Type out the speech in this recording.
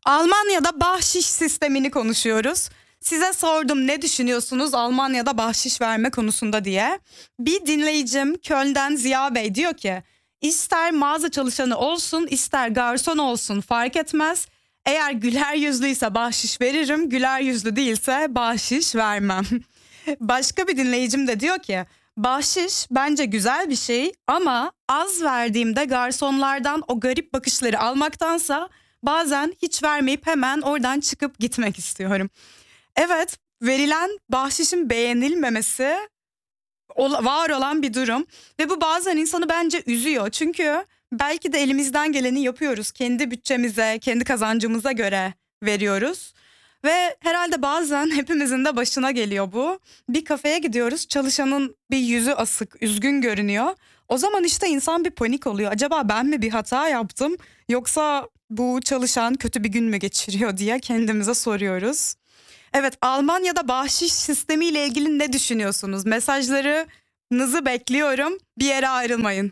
Almanya'da bahşiş sistemini konuşuyoruz. Size sordum ne düşünüyorsunuz Almanya'da bahşiş verme konusunda diye. Bir dinleyicim Köln'den Ziya Bey diyor ki ister mağaza çalışanı olsun ister garson olsun fark etmez. Eğer güler yüzlüyse bahşiş veririm, güler yüzlü değilse bahşiş vermem. Başka bir dinleyicim de diyor ki bahşiş bence güzel bir şey ama az verdiğimde garsonlardan o garip bakışları almaktansa bazen hiç vermeyip hemen oradan çıkıp gitmek istiyorum. Evet, verilen bahşişin beğenilmemesi var olan bir durum ve bu bazen insanı bence üzüyor. Çünkü belki de elimizden geleni yapıyoruz. Kendi bütçemize, kendi kazancımıza göre veriyoruz. Ve herhalde bazen hepimizin de başına geliyor bu. Bir kafeye gidiyoruz, çalışanın bir yüzü asık, üzgün görünüyor. O zaman işte insan bir panik oluyor. Acaba ben mi bir hata yaptım yoksa bu çalışan kötü bir gün mü geçiriyor diye kendimize soruyoruz. Evet, Almanya'da bahşiş sistemiyle ilgili ne düşünüyorsunuz? Mesajlarınızı bekliyorum. Bir yere ayrılmayın.